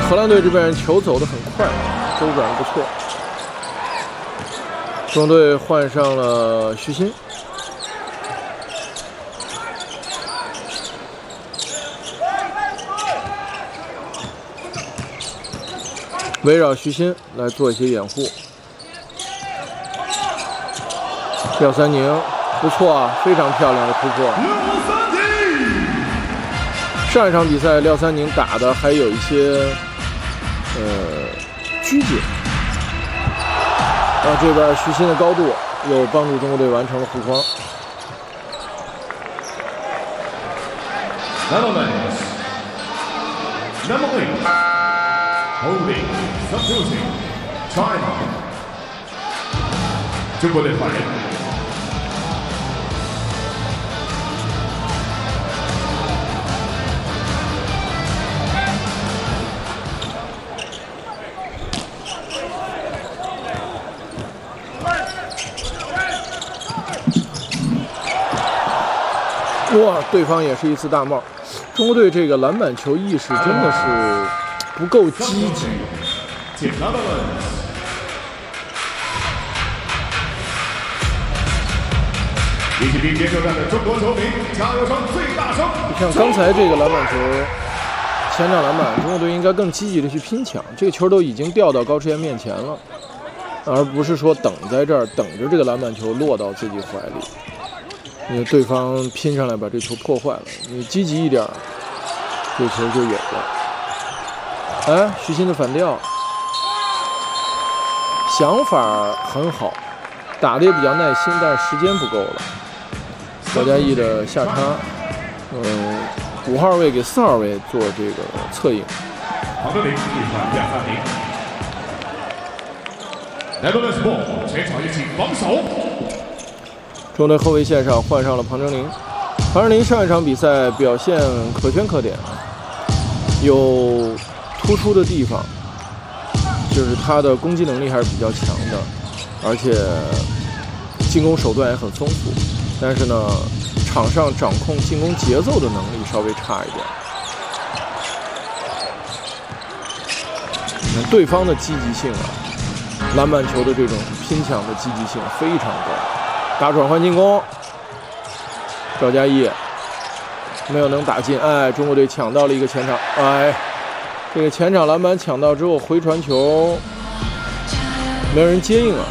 荷兰队这边球走得很快，周转不错。中国队换上了徐新。 围绕徐新来做一些掩护，廖三宁不错啊，非常漂亮的突破。上一场比赛廖三宁打的还有一些拘谨，这边徐新的高度又帮助中国队完成了护框。 Holding, subduing, China. 中国队换人。 哇，对方也是一次大帽。中国队这个篮板球意识真的是。 不够积极。你像刚才这个篮板球，前场篮板，中国队应该更积极的去拼抢。这个球都已经掉到高志岩面前了，而不是说等在这儿等着这个篮板球落到自己怀里。因为对方拼上来把这球破坏了，你积极一点，这球就有了。 哎，徐新的反吊，想法很好，打的也比较耐心，但是时间不够了。赵佳毅的下插，5号位给4号位做这个策应。 好的，领来到2波，前场一起防守。 中国队后卫线上换上了庞征林，庞征林上一场比赛表现可圈可点，有。 突出的地方就是他的攻击能力还是比较强的，而且进攻手段也很丰富。但是呢，场上掌控进攻节奏的能力稍微差一点。你看对方的积极性啊，篮板球的这种拼抢的积极性非常高。打转换进攻，赵佳毅没有能打进，哎，中国队抢到了一个前场，哎。 这个前场篮板抢到之后，回传球没有人接应啊。